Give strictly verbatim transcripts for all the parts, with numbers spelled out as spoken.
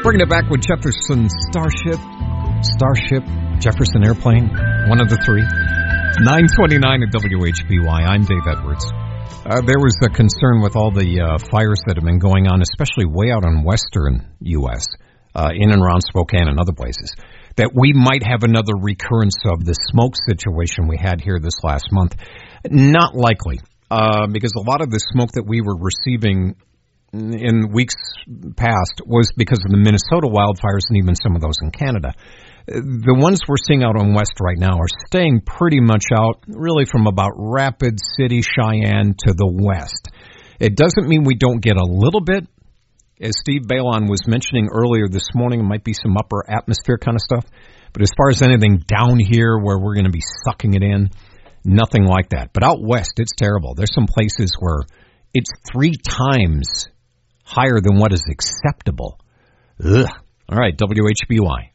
Bringing it back with Jefferson Starship, Starship, Jefferson Airplane, one of the three. nine twenty-nine at W H B Y. I'm Dave Edwards. Uh, there was a concern with all the uh, fires that have been going on, especially way out in western U S, uh, in and around Spokane and other places, that we might have another recurrence of the smoke situation we had here this last month. Not likely, uh, because a lot of the smoke that we were receiving in weeks past was because of the Minnesota wildfires and even some of those in Canada. The ones we're seeing out on West right now are staying pretty much out really from about Rapid City, Cheyenne to the west. It doesn't mean we don't get a little bit. As Steve Balon was mentioning earlier this morning, it might be some upper atmosphere kind of stuff. But as far as anything down here where we're going to be sucking it in, nothing like that. But out west, it's terrible. There's some places where it's three times higher than what is acceptable. Ugh. All right, W H B Y.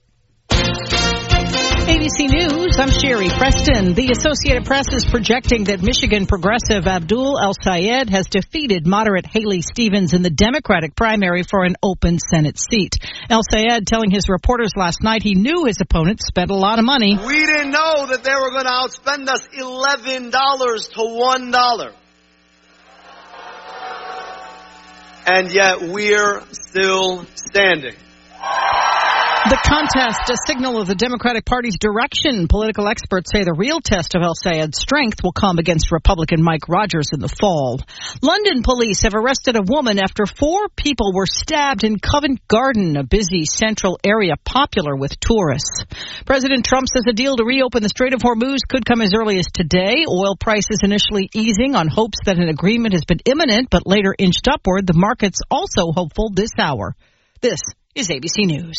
A B C News, I'm Sherry Preston. The Associated Press is projecting that Michigan progressive Abdul El-Sayed has defeated moderate Haley Stevens in the Democratic primary for an open Senate seat. El-Sayed telling his reporters last night he knew his opponent spent a lot of money. We didn't know that they were going to outspend us eleven dollars to one dollar. And yet we're still standing. The contest, a signal of the Democratic Party's direction. Political experts say the real test of El-Sayed's strength will come against Republican Mike Rogers in the fall. London police have arrested a woman after four people were stabbed in Covent Garden, a busy central area popular with tourists. President Trump says a deal to reopen the Strait of Hormuz could come as early as today. Oil prices initially easing on hopes that an agreement has been imminent, but later inched upward. The market's also hopeful this hour. This is A B C News.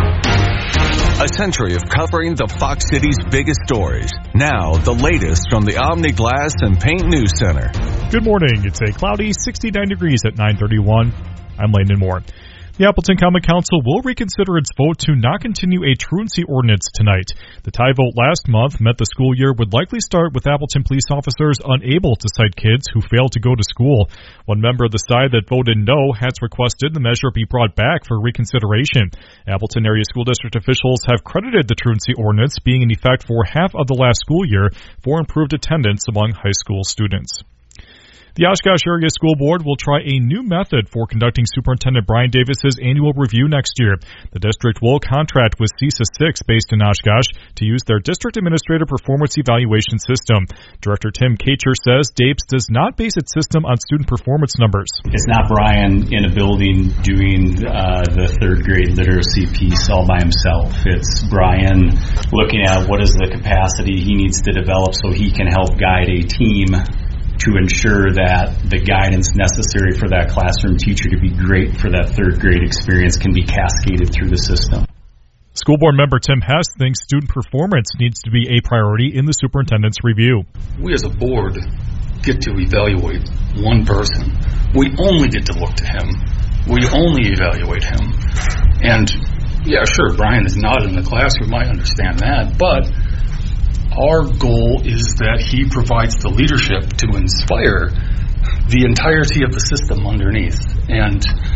A century of covering the Fox City's biggest stories. Now, the latest from the Omni Glass and Paint News Center. Good morning. It's a cloudy sixty-nine degrees at nine thirty-one. I'm Landon Moore. The Appleton Common Council will reconsider its vote to not continue a truancy ordinance tonight. The tie vote last month meant the school year would likely start with Appleton police officers unable to cite kids who failed to go to school. One member of the side that voted no has requested the measure be brought back for reconsideration. Appleton area school district officials have credited the truancy ordinance being in effect for half of the last school year for improved attendance among high school students. The Oshkosh Area School Board will try a new method for conducting Superintendent Brian Davis's annual review next year. The district will contract with CESA six based in Oshkosh to use their District Administrator Performance Evaluation System. Director Tim Kacher says DAPES does not base its system on student performance numbers. It's not Brian in a building doing uh, the third grade literacy piece all by himself. It's Brian looking at what is the capacity he needs to develop so he can help guide a team to ensure that the guidance necessary for that classroom teacher to be great for that third grade experience can be cascaded through the system. School board member Tim Hess thinks student performance needs to be a priority in the superintendent's review. We as a board get to evaluate one person. We only get to look to him. We only evaluate him. And yeah, sure, Brian is not in the classroom, I understand that, but our goal is that he provides the leadership to inspire the entirety of the system underneath. And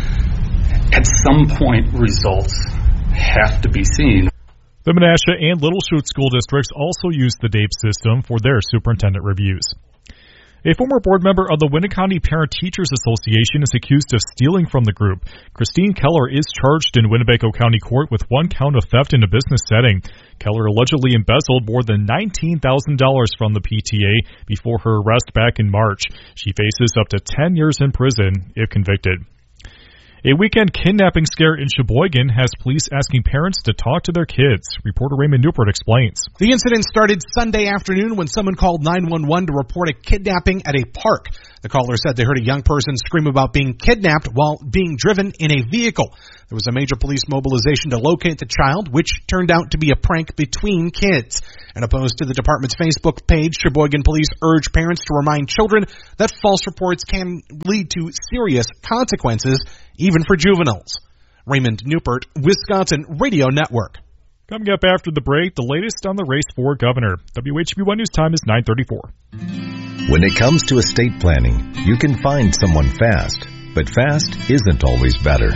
at some point, results have to be seen. The Menasha and Little Chute school districts also use the DAPES system for their superintendent reviews. A former board member of the Winneconne Parent Teachers Association is accused of stealing from the group. Christine Keller is charged in Winnebago County Court with one count of theft in a business setting. Keller allegedly embezzled more than nineteen thousand dollars from the P T A before her arrest back in March. She faces up to ten years in prison if convicted. A weekend kidnapping scare in Sheboygan has police asking parents to talk to their kids. Reporter Raymond Newport explains. The incident started Sunday afternoon when someone called nine one one to report a kidnapping at a park. The caller said they heard a young person scream about being kidnapped while being driven in a vehicle. There was a major police mobilization to locate the child, which turned out to be a prank between kids. In a post to the department's Facebook page, Sheboygan police urge parents to remind children that false reports can lead to serious consequences, even for juveniles. Raymond Newport, Wisconsin Radio Network. Coming up after the break, the latest on the race for governor. W H B one News Time is nine thirty-four. When it comes to estate planning, you can find someone fast, but fast isn't always better.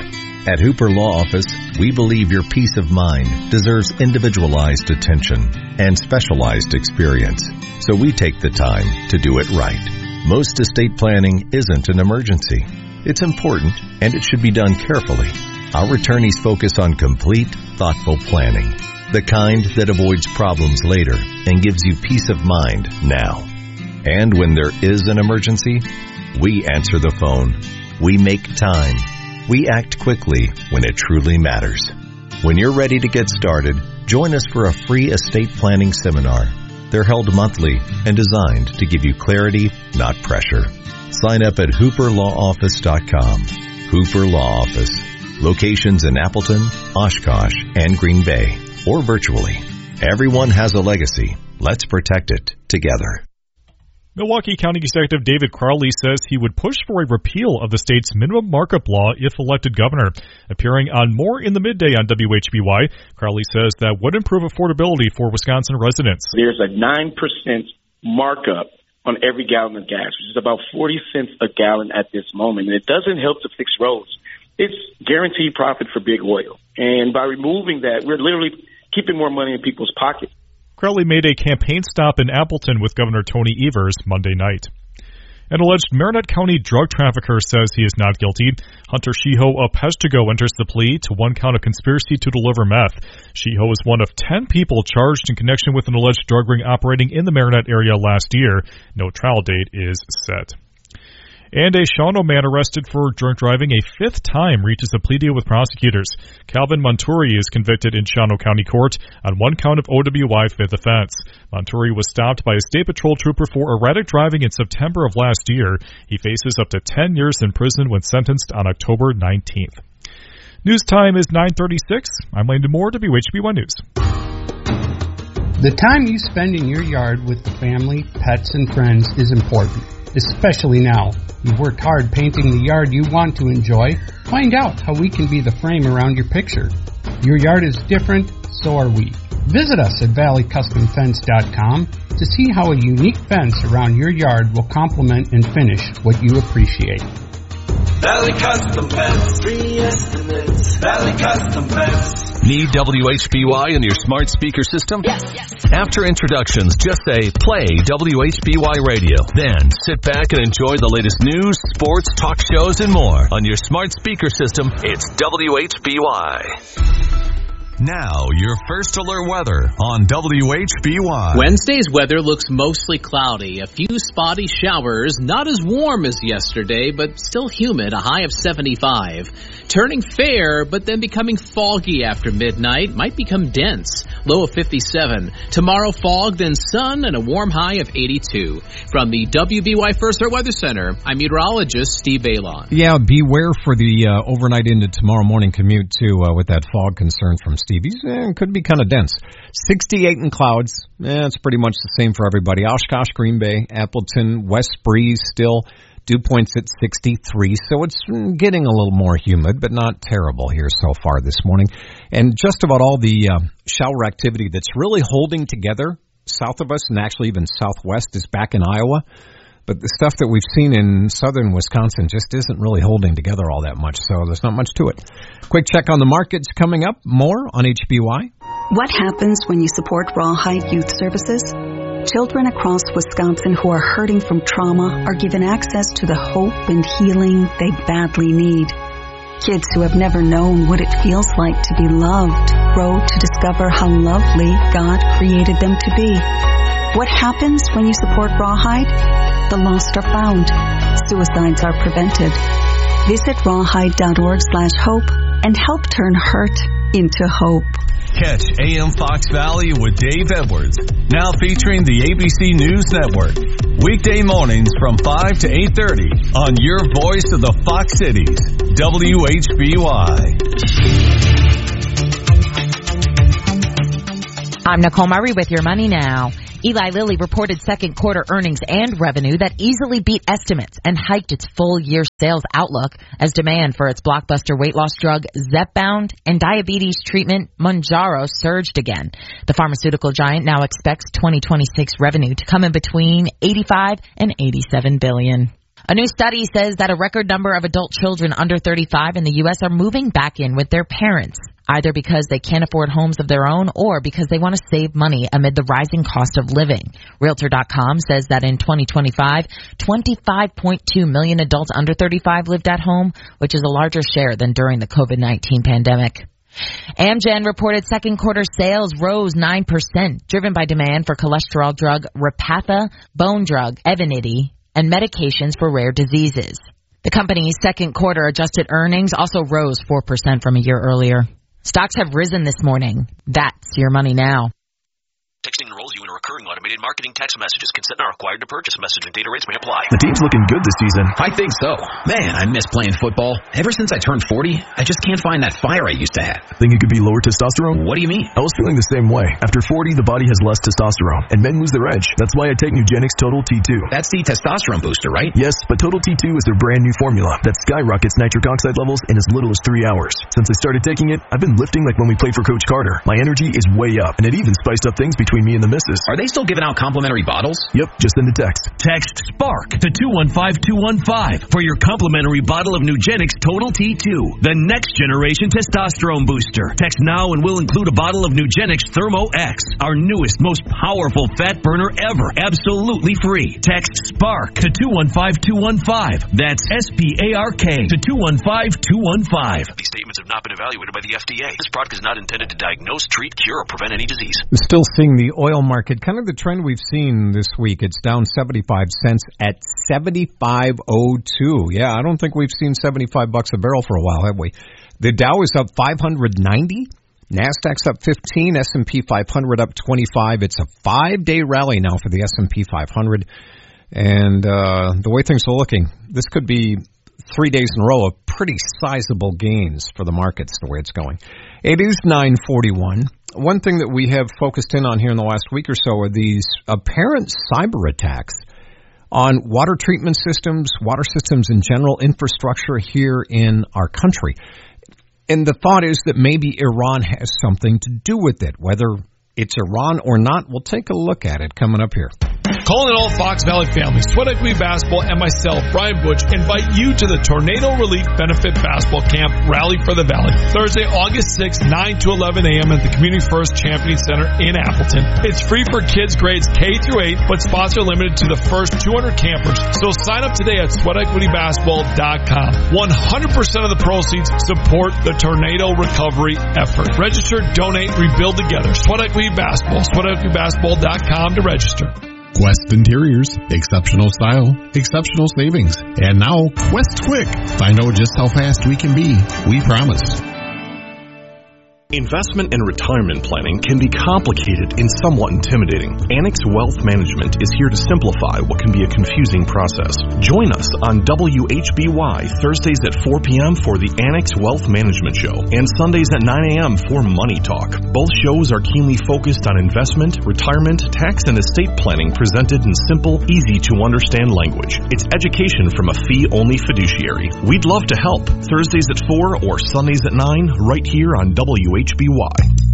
At Hooper Law Office, we believe your peace of mind deserves individualized attention and specialized experience, so we take the time to do it right. Most estate planning isn't an emergency. It's important, and it should be done carefully. Our attorneys focus on complete, thoughtful planning, the kind that avoids problems later and gives you peace of mind now. And when there is an emergency, we answer the phone. We make time. We act quickly when it truly matters. When you're ready to get started, join us for a free estate planning seminar. They're held monthly and designed to give you clarity, not pressure. Sign up at hooper law office dot com. Hooper Law Office. Locations in Appleton, Oshkosh, and Green Bay, or virtually. Everyone has a legacy. Let's protect it together. Milwaukee County Executive David Crowley says he would push for a repeal of the state's minimum markup law if elected governor. Appearing on More in the Midday on W H B Y, Crowley says that would improve affordability for Wisconsin residents. There's a nine percent markup on every gallon of gas, which is about forty cents a gallon at this moment, and it doesn't help to fix roads. It's guaranteed profit for big oil, and by removing that, we're literally keeping more money in people's pockets. Crowley made a campaign stop in Appleton with Governor Tony Evers Monday night. An alleged Marinette County drug trafficker says he is not guilty. Hunter Shiho of Peshtigo enters the plea to one count of conspiracy to deliver meth. Shiho is one of ten people charged in connection with an alleged drug ring operating in the Marinette area last year. No trial date is set. And a Shawano man arrested for drunk driving a fifth time reaches a plea deal with prosecutors. Calvin Monturi is convicted in Shawano County Court on one count of O W I fifth offense. Monturi was stopped by a state patrol trooper for erratic driving in September of last year. He faces up to ten years in prison when sentenced on October nineteenth. News time is nine thirty-six. I'm Landon Moore, W H B one News. The time you spend in your yard with the family, pets, and friends is important, especially now. You've worked hard painting the yard you want to enjoy. Find out how we can be the frame around your picture. Your yard is different, so are we. Visit us at valley custom fence dot com to see how a unique fence around your yard will complement and finish what you appreciate. Valley Custom Fence. Free estimates. Valley Custom Fence. Need W H B Y in your smart speaker system? Yes, yes. After introductions, just say, play W H B Y Radio. Then, sit back and enjoy the latest news, sports, talk shows, and more. On your smart speaker system, it's W H B Y. Now, your first alert weather on W H B Y. Wednesday's weather looks mostly cloudy. A few spotty showers, not as warm as yesterday, but still humid, a high of seventy-five. Turning fair, but then becoming foggy after midnight, might become dense, low of fifty-seven. Tomorrow, fog, then sun, and a warm high of eighty-two. From the W B Y First Alert Weather Center, I'm meteorologist Steve Balon. Yeah, beware for the uh, overnight into tomorrow morning commute, too, uh, with that fog concern from Steve. He's, eh, could be kind of dense. sixty-eight in clouds. Eh, it's pretty much the same for everybody. Oshkosh, Green Bay, Appleton, West Breeze still. Dew points at sixty-three, so it's getting a little more humid, but not terrible here so far this morning. And just about all the uh, shower activity that's really holding together south of us and actually even southwest is back in Iowa. But the stuff that we've seen in southern Wisconsin just isn't really holding together all that much, so there's not much to it. Quick check on the markets coming up. More on H B Y. What happens when you support Rawhide Youth Services? Children across Wisconsin who are hurting from trauma are given access to the hope and healing they badly need. Kids who have never known what it feels like to be loved grow to discover how lovely God created them to be. What happens when you support Rawhide? The lost are found. Suicides are prevented. Visit rawhide.org slash hope and help turn hurt into hope. Catch A M Fox Valley with Dave Edwards, now featuring the A B C News Network. Weekday mornings from five to eight thirty on your voice of the Fox Cities, W H B Y. I'm Nicole Murray with your Money Now. Eli Lilly reported second quarter earnings and revenue that easily beat estimates and hiked its full year sales outlook as demand for its blockbuster weight loss drug Zepbound and diabetes treatment Mounjaro surged again. The pharmaceutical giant now expects twenty twenty-six revenue to come in between eighty-five and eighty-seven billion. A new study says that a record number of adult children under thirty-five in the U S are moving back in with their parents, either because they can't afford homes of their own or because they want to save money amid the rising cost of living. Realtor dot com says that in twenty twenty-five, twenty-five point two million adults under thirty-five lived at home, which is a larger share than during the COVID nineteen pandemic. Amgen reported second quarter sales rose nine percent, driven by demand for cholesterol drug Repatha, bone drug Evenity, and medications for rare diseases. The company's second quarter adjusted earnings also rose four percent from a year earlier. Stocks have risen this morning. That's your money now. Texting enrolls you in a recurring automated marketing text messages. Consent not required to purchase. Message and data rates may apply. The team's looking good this season. I think so. Man, I miss playing football. Ever since I turned forty, I just can't find that fire I used to have. Think it could be lower testosterone? What do you mean? I was feeling the same way. After forty, the body has less testosterone, and men lose their edge. That's why I take Nugenix Total T two. That's the testosterone booster, right? Yes, but Total T two is their brand new formula that skyrockets nitric oxide levels in as little as three hours. Since I started taking it, I've been lifting like when we played for Coach Carter. My energy is way up, and it even spiced up things between me and the missus. Are they still giving out complimentary bottles? Yep, just in the text. Text SPARK to two one five two one five for your complimentary bottle of Nugenix Total T two, the next generation testosterone booster. Text now and we'll include a bottle of Nugenix Thermo X, our newest, most powerful fat burner ever, absolutely free. Text SPARK to two one five two one five. That's S P A R K to two one five two one five. These statements have not been evaluated by the F D A. This product is not intended to diagnose, treat, cure, or prevent any disease. We're still seeing the oil market, kind of the trend we've seen this week. It's down seventy-five cents at seventy-five oh two. Yeah, I don't think we've seen seventy-five bucks a barrel for a while, have we? The Dow is up five hundred ninety. NASDAQ's up fifteen. S and P five hundred up twenty-five. It's a five-day rally now for the S and P five hundred. And uh, the way things are looking, this could be three days in a row of pretty sizable gains for the markets, the way it's going. It is nine forty-one. One thing that we have focused in on here in the last week or so are these apparent cyber attacks on water treatment systems, water systems in general, infrastructure here in our country. And the thought is that maybe Iran has something to do with it. Whether it's Iran or not, we'll take a look at it coming up here. Calling all Fox Valley families, Sweat Equity Basketball and myself, Brian Butch, invite you to the Tornado Relief Benefit Basketball Camp Rally for the Valley. Thursday, August sixth, nine to eleven a.m. at the Community First Championing Center in Appleton. It's free for kids grades K through eight, but spots are limited to the first two hundred campers. So sign up today at sweat equity basketball dot com. one hundred percent of the proceeds support the tornado recovery effort. Register, donate, rebuild together. Sweat Equity Basketball, sweat equity basketball dot com to register. Quest Interiors, exceptional style, exceptional savings. And now, Quest Quick. Find out just how fast we can be. We promise. Investment and retirement planning can be complicated and somewhat intimidating. Annex Wealth Management is here to simplify what can be a confusing process. Join us on W H B Y Thursdays at four p.m. for the Annex Wealth Management Show and Sundays at nine a.m. for Money Talk. Both shows are keenly focused on investment, retirement, tax, and estate planning presented in simple, easy-to-understand language. It's education from a fee-only fiduciary. We'd love to help. Thursdays at four or Sundays at nine right here on W H B Y.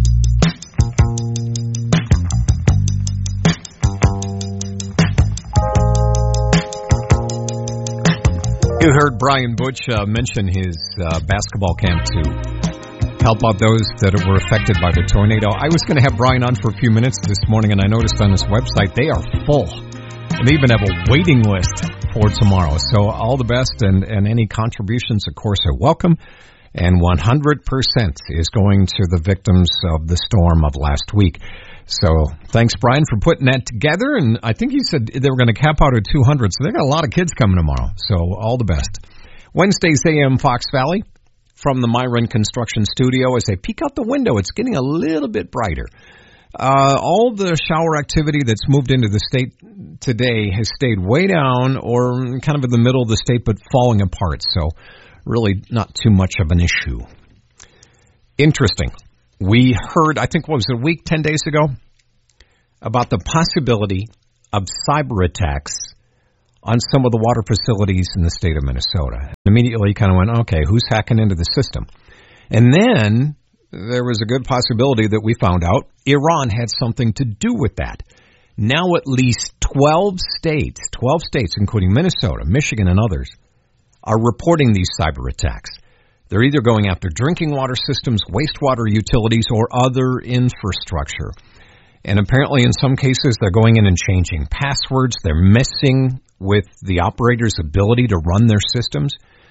You heard Brian Butch uh, mention his uh, basketball camp to help out those that were affected by the tornado. I was going to have Brian on for a few minutes this morning, and I noticed on his website they are full. And they even have a waiting list for tomorrow. So all the best, and, and any contributions, of course, are welcome. And one hundred percent is going to the victims of the storm of last week. So thanks, Brian, for putting that together. And I think he said they were going to cap out at two hundred. So they got a lot of kids coming tomorrow. So all the best. Wednesday's A M Fox Valley from the Myron Construction Studio. As I peek out the window, it's getting a little bit brighter. Uh, all the shower activity that's moved into the state today has stayed way down or kind of in the middle of the state, but falling apart. So really not too much of an issue. Interesting. We heard, I think, what was it, a week, ten days ago, about the possibility of cyber attacks on some of the water facilities in the state of Minnesota. And immediately you kind of went, okay, who's hacking into the system? And then there was a good possibility that we found out Iran had something to do with that. Now at least twelve states, twelve states, including Minnesota, Michigan, and others, are reporting these cyber attacks. They're either going after drinking water systems, wastewater utilities, or other infrastructure. And apparently in some cases they're going in and changing passwords. They're messing with the operator's ability to run their systems.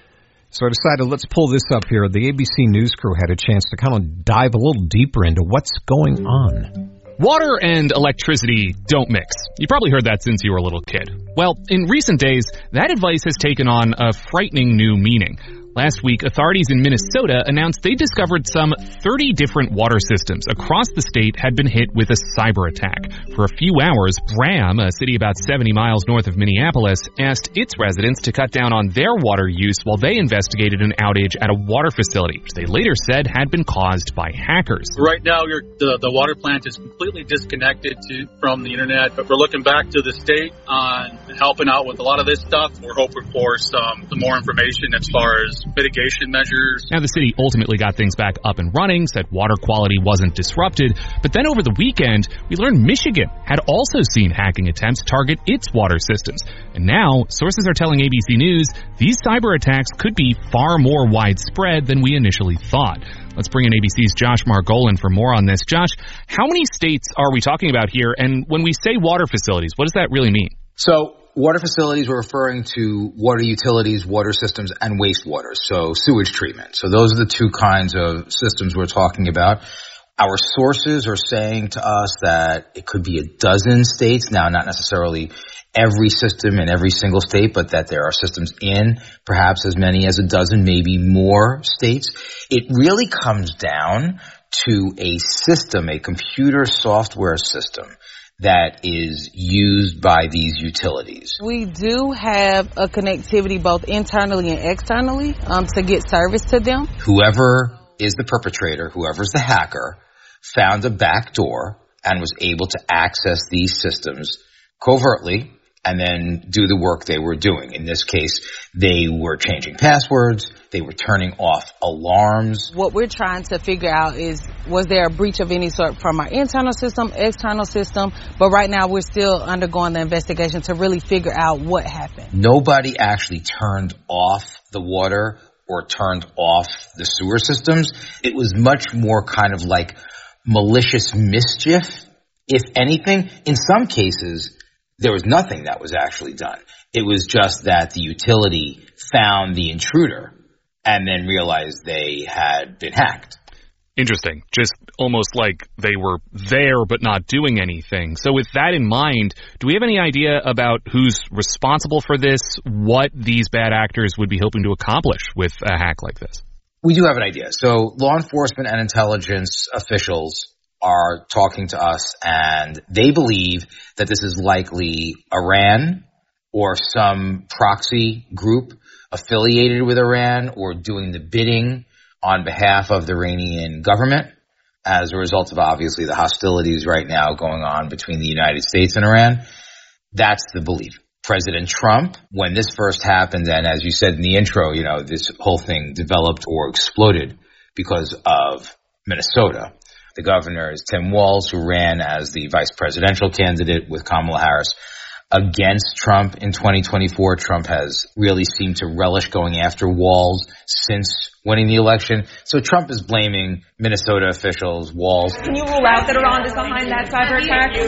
So I decided, let's pull this up here. The A B C News crew had a chance to kind of dive a little deeper into what's going on. Water and electricity don't mix. You probably heard that since you were a little kid. Well, in recent days, that advice has taken on a frightening new meaning. Last week, authorities in Minnesota announced they discovered some thirty different water systems across the state had been hit with a cyber attack. For a few hours, Bram, a city about seventy miles north of Minneapolis, asked its residents to cut down on their water use while they investigated an outage at a water facility, which they later said had been caused by hackers. Right now, you're, the, the water plant is completely disconnected to, from the internet, but we're looking back to the state on helping out with a lot of this stuff. We're hoping for some, some more information as far as mitigation measures. Now, the city ultimately got things back up and running, said water quality wasn't disrupted, but then over the weekend, we learned Michigan had also seen hacking attempts target its water systems. And now, sources are telling A B C News these cyber attacks could be far more widespread than we initially thought. Let's bring in A B C's Josh Margolin for more on this. Josh, how many states are we talking about here? And when we say water facilities, what does that really mean? So, water facilities, we're referring to water utilities, water systems, and wastewater, so sewage treatment. So those are the two kinds of systems we're talking about. Our sources are saying to us that it could be a dozen states, now not necessarily every system in every single state, but that there are systems in perhaps as many as a dozen, maybe more states. It really comes down to a system, a computer software system that is used by these utilities. We do have a connectivity both internally and externally um, to get service to them. Whoever is the perpetrator, whoever's the hacker, found a back door and was able to access these systems covertly and then do the work they were doing. In this case, they were changing passwords, they were turning off alarms. What we're trying to figure out is, was there a breach of any sort from our internal system, external system? But right now we're still undergoing the investigation to really figure out what happened. Nobody actually turned off the water or turned off the sewer systems. It was much more kind of like malicious mischief, if anything. In some cases, there was nothing that was actually done. It was just that the utility found the intruder and then realized they had been hacked. Interesting. Just almost like they were there but not doing anything. So with that in mind, do we have any idea about who's responsible for this, what these bad actors would be hoping to accomplish with a hack like this? We do have an idea. So law enforcement and intelligence officials are talking to us, and they believe that this is likely Iran or some proxy group affiliated with Iran or doing the bidding on behalf of the Iranian government as a result of obviously the hostilities right now going on between the United States and Iran. That's the belief. President Trump, when this first happened, and as you said in the intro, you know, this whole thing developed or exploded because of Minnesota. The governor is Tim Walz, who ran as the vice presidential candidate with Kamala Harris against Trump in twenty twenty-four. Trump has really seemed to relish going after Walz since winning the election. So Trump is blaming Minnesota officials, Walz. Can you rule out that Iran is behind that cyber attack?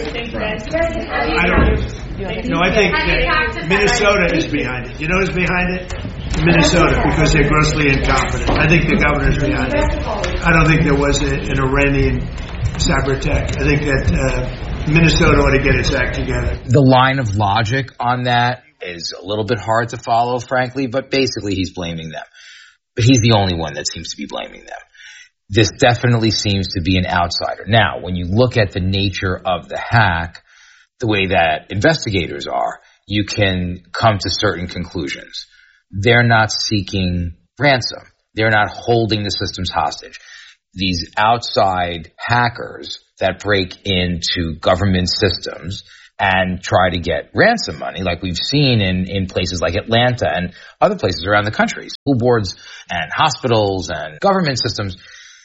I don't. No, I think that Minnesota is behind it. You know who's behind it? Minnesota, because they're grossly incompetent. I think the governor's behind it. I don't think there was a, an Iranian cyber attack. I think that uh, Minnesota ought to get its act together. The line of logic on that is a little bit hard to follow, frankly, but basically he's blaming them. But he's the only one that seems to be blaming them. This definitely seems to be an outsider. Now, when you look at the nature of the hack, the way that investigators are, you can come to certain conclusions. They're not seeking ransom. They're not holding the systems hostage. These outside hackers that break into government systems and try to get ransom money, like we've seen in, in places like Atlanta and other places around the country, school boards and hospitals and government systems,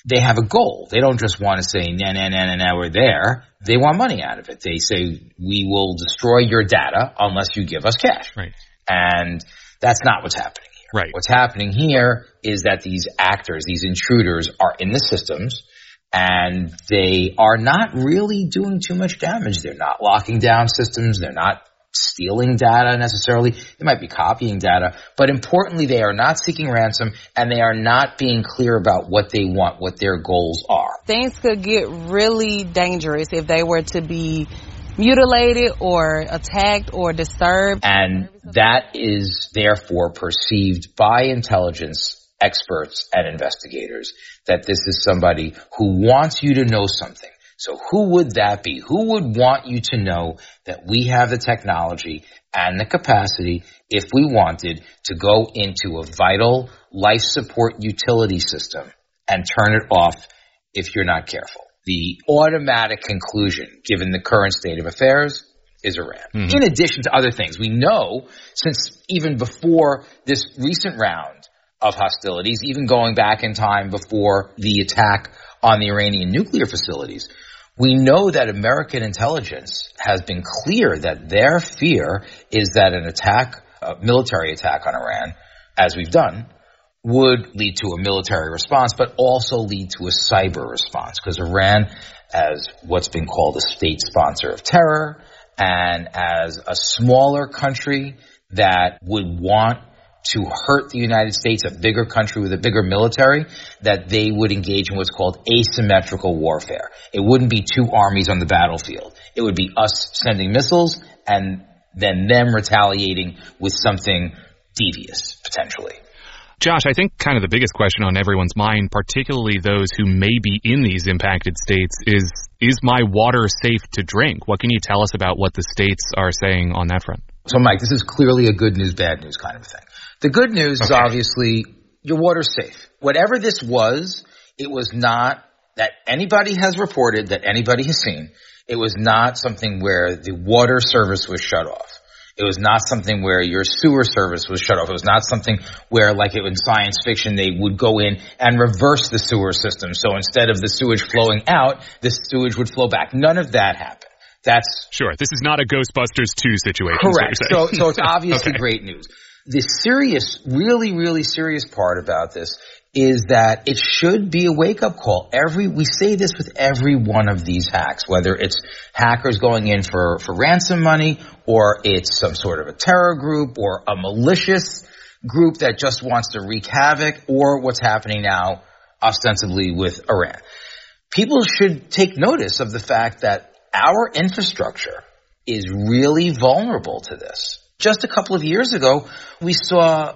they have a goal. They don't just want to say, nah, nah, nah, nah, nah, we're there. They want money out of it. They say, we will destroy your data unless you give us cash. Right. And that's not what's happening here. Right. What's happening here is that these actors, these intruders are in the systems, and they are not really doing too much damage. They're not locking down systems. They're not stealing data necessarily. They might be copying data, but importantly, they are not seeking ransom, and they are not being clear about what they want, what their goals are. Things could get really dangerous if they were to be mutilated or attacked or disturbed. And that is therefore perceived by intelligence experts and investigators that this is somebody who wants you to know something. So who would that be? Who would want you to know that we have the technology and the capacity, if we wanted, to go into a vital life support utility system and turn it off if you're not careful? The automatic conclusion, given the current state of affairs, is Iran. Mm-hmm. In addition to other things, we know since even before this recent round of hostilities, even going back in time before the attack on the Iranian nuclear facilities, we know that American intelligence has been clear that their fear is that an attack, a military attack on Iran, as we've done, would lead to a military response, but also lead to a cyber response, because Iran, as what's been called a state sponsor of terror, and as a smaller country that would want to hurt the United States, a bigger country with a bigger military, that they would engage in what's called asymmetrical warfare. It wouldn't be two armies on the battlefield. It would be us sending missiles and then them retaliating with something devious, potentially. Josh, I think kind of the biggest question on everyone's mind, particularly those who may be in these impacted states, is, is my water safe to drink? What can you tell us about what the states are saying on that front? So, Mike, this is clearly a good news, bad news kind of thing. The good news okay. is obviously your water's safe. Whatever this was, it was not that anybody has reported, that anybody has seen. It was not something where the water service was shut off. It was not something where your sewer service was shut off. It was not something where, like in science fiction, they would go in and reverse the sewer system. So instead of the sewage flowing out, the sewage would flow back. None of that happened. That's sure. This is not a Ghostbusters two situation. Correct. So, so it's obviously okay. great news. The serious, really, really serious part about this is that it should be a wake-up call. Every, we say this with every one of these hacks, whether it's hackers going in for, for ransom money, or it's some sort of a terror group, or a malicious group that just wants to wreak havoc, or what's happening now, ostensibly with Iran. People should take notice of the fact that our infrastructure is really vulnerable to this. Just a couple of years ago, we saw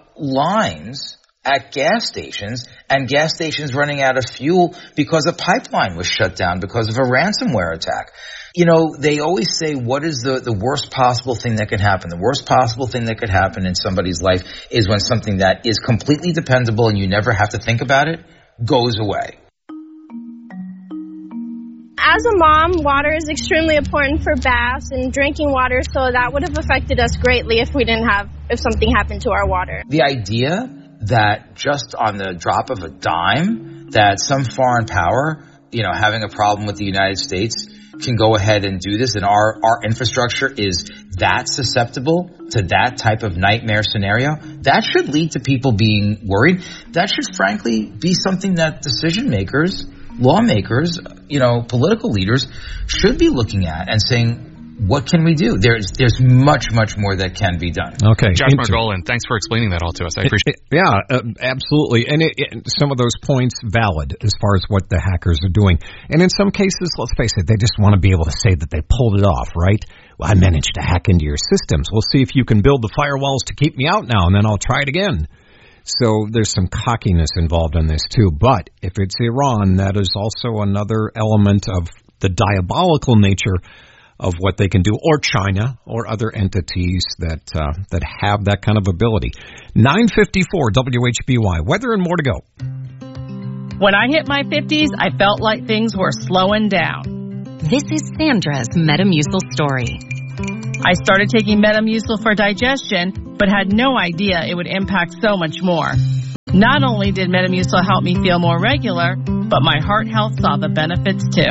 lines at gas stations and gas stations running out of fuel because a pipeline was shut down because of a ransomware attack. You know, they always say, what is the, the worst possible thing that could happen? The worst possible thing that could happen in somebody's life is when something that is completely dependable and you never have to think about it goes away. As a mom, water is extremely important for baths and drinking water, so that would have affected us greatly if we didn't have, if something happened to our water. The idea that just on the drop of a dime, that some foreign power, you know, having a problem with the United States can go ahead and do this, and our, our infrastructure is that susceptible to that type of nightmare scenario, that should lead to people being worried. That should frankly be something that decision makers, lawmakers, you know, political leaders should be looking at and saying, what can we do? There's there's much, much more that can be done. Okay. Josh Margolin, thanks for explaining that all to us. I appreciate it. Yeah, uh, absolutely. And it, it, some of those points valid as far as what the hackers are doing. And in some cases, let's face it, they just want to be able to say that they pulled it off, right? Well, I managed to hack into your systems. We'll see if you can build the firewalls to keep me out now, and then I'll try it again. So there's some cockiness involved in this, too. But if it's Iran, that is also another element of the diabolical nature of what they can do, or China, or other entities that uh, that have that kind of ability. nine fifty-four W H B Y. Weather and more to go. When I hit my fifties, I felt like things were slowing down. This is Sandra's Metamucil story. I started taking Metamucil for digestion, but had no idea it would impact so much more. Not only did Metamucil help me feel more regular, but my heart health saw the benefits too.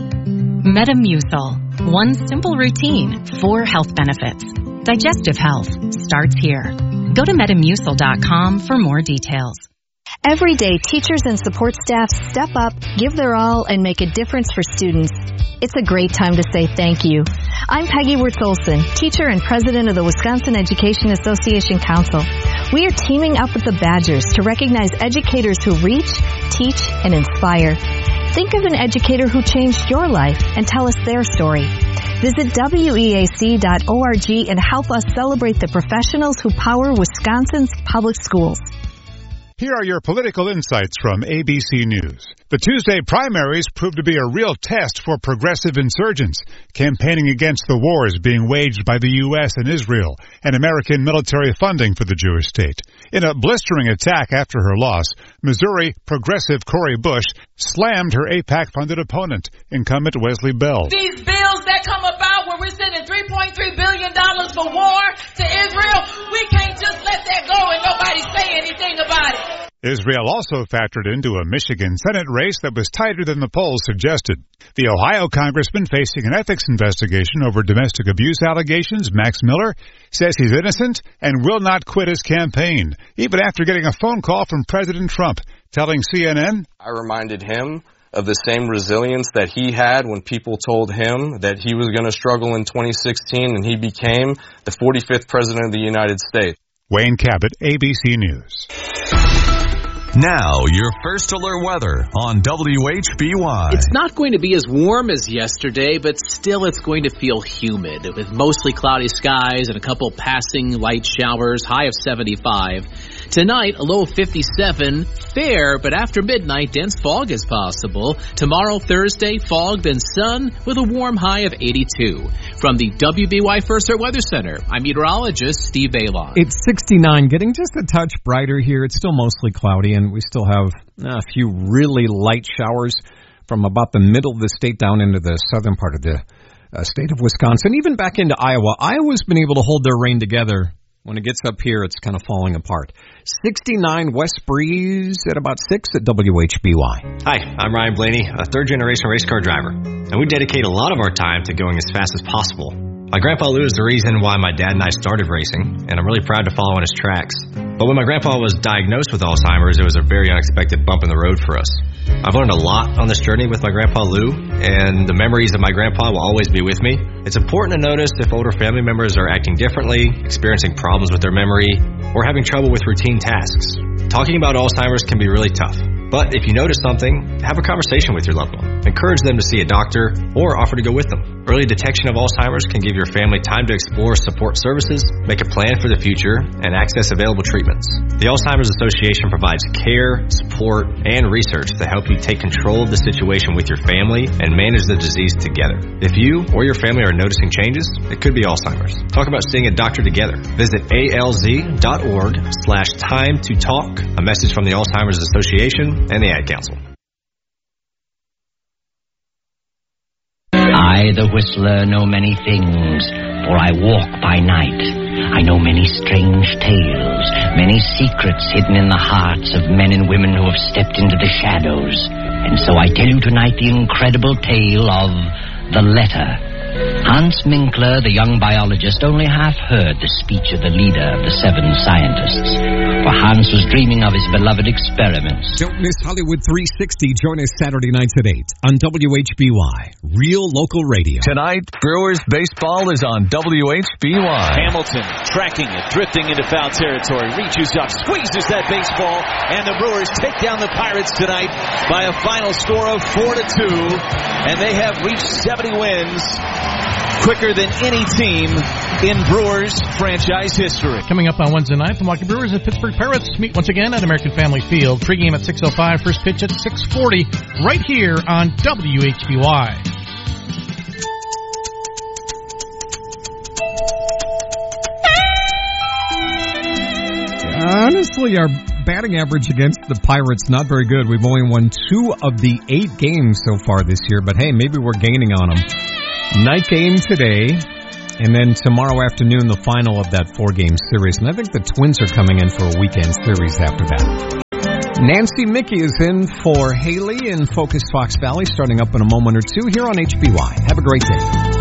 Metamucil. One simple routine, four health benefits. Digestive health starts here. Go to metamucil dot com for more details. Every day, teachers and support staff step up, give their all, and make a difference for students. It's a great time to say thank you. I'm Peggy Wirtz-Olson, teacher and president of the Wisconsin Education Association Council. We are teaming up with the Badgers to recognize educators who reach, teach, and inspire. Think of an educator who changed your life and tell us their story. Visit W E A C dot org and help us celebrate the professionals who power Wisconsin's public schools. Here are your political insights from A B C News. The Tuesday primaries proved to be a real test for progressive insurgents, campaigning against the wars being waged by the U S and Israel and American military funding for the Jewish state. In a blistering attack after her loss, Missouri progressive Cori Bush slammed her AIPAC-funded opponent, incumbent Wesley Bell. These bills that come about where we're sending three point three billion dollars for war to Israel, we can't just let that go and nobody say anything about it. Israel also factored into a Michigan Senate race that was tighter than the polls suggested. The Ohio congressman facing an ethics investigation over domestic abuse allegations, Max Miller, says he's innocent and will not quit his campaign, even after getting a phone call from President Trump, telling C N N, I reminded him of the same resilience that he had when people told him that he was going to struggle in twenty sixteen and he became the forty-fifth president of the United States. Wayne Cabot, A B C News. Now, your first alert weather on W H B Y. It's not going to be as warm as yesterday, but still it's going to feel humid with mostly cloudy skies and a couple passing light showers, high of seventy-five. Tonight, a low of fifty-seven. Fair, but after midnight, dense fog is possible. Tomorrow, Thursday, fog, then sun with a warm high of eighty-two. From the W B Y First Alert Weather Center, I'm meteorologist Steve Bailon. It's sixty-nine, getting just a touch brighter here. It's still mostly cloudy, and we still have uh, a few really light showers from about the middle of the state down into the southern part of the uh, state of Wisconsin, even back into Iowa. Iowa's been able to hold their rain together. When it gets up here, it's kind of falling apart. sixty-nine west breeze at about six at W H B Y. Hi, I'm Ryan Blaney, a third-generation race car driver, and we dedicate a lot of our time to going as fast as possible. My grandpa Lou is the reason why my dad and I started racing, and I'm really proud to follow in his tracks. But when my grandpa was diagnosed with Alzheimer's, it was a very unexpected bump in the road for us. I've learned a lot on this journey with my grandpa Lou, and the memories of my grandpa will always be with me. It's important to notice if older family members are acting differently, experiencing problems with their memory, or having trouble with routine tasks. Talking about Alzheimer's can be really tough. But if you notice something, have a conversation with your loved one. Encourage them to see a doctor or offer to go with them. Early detection of Alzheimer's can give your family time to explore support services, make a plan for the future, and access available treatments. The Alzheimer's Association provides care, support, and research to help you take control of the situation with your family and manage the disease together. If you or your family are noticing changes, it could be Alzheimer's. Talk about seeing a doctor together. Visit alz.org slash time to talk. A message from the Alzheimer's Association and the Ad Council. I, the whistler, know many things, for I walk by night. I know many strange tales, many secrets hidden in the hearts of men and women who have stepped into the shadows. And so I tell you tonight the incredible tale of The Letter. Hans Minkler, the young biologist, only half heard the speech of the leader of the seven scientists, for Hans was dreaming of his beloved experiments. Don't miss Hollywood three sixty. Join us Saturday nights at eight on W H B Y, real local radio. Tonight, Brewers baseball is on W H B Y. Hamilton tracking it, drifting into foul territory, reaches up, squeezes that baseball, and the Brewers take down the Pirates tonight by a final score of four to two, and they have reached seventy wins. Quicker than any team in Brewers franchise history. Coming up on Wednesday night, the Milwaukee Brewers and Pittsburgh Pirates meet once again at American Family Field. Pregame at six oh five, first pitch at six forty, right here on W H B Y. Honestly, our batting average against the Pirates, not very good. We've only won two of the eight games so far this year, but hey, maybe we're gaining on them. Night game today, and then tomorrow afternoon, the final of that four-game series. And I think the Twins are coming in for a weekend series after that. Nancy Mickey is in for Haley in Focus Fox Valley, starting up in a moment or two here on H B Y. Have a great day.